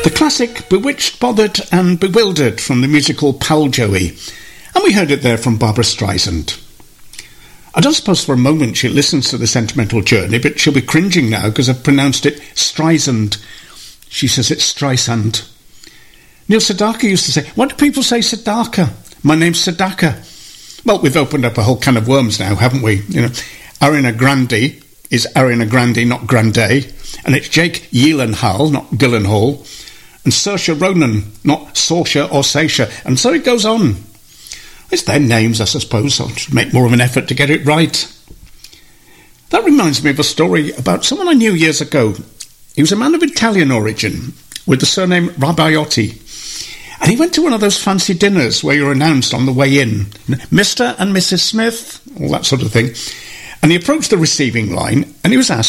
The classic Bewitched, Bothered and Bewildered from the musical Pal Joey. And we heard it there from Barbra Streisand. I don't suppose for a moment she listens to The Sentimental Journey, but she'll be cringing now because I've pronounced it Streisand. She says it's Streisand. Neil Sedaka used to say, why do people say Sedaka? My name's Sedaka. Well, we've opened up a whole can of worms now, haven't we? You know, Ariana Grande is Ariana Grande, not Grande. And it's Jake Gyllenhaal, not Gyllenhaal. And Saoirse Ronan, not Saoirse or Seisha. And so it goes on. It's their names, I suppose, so I'll just make more of an effort to get it right. That reminds me of a story about someone I knew years ago. He was a man of Italian origin, with the surname Rabaiotti. And he went to one of those fancy dinners where you're announced on the way in, Mr. and Mrs. Smith, all that sort of thing. And he approached the receiving line, and he was asked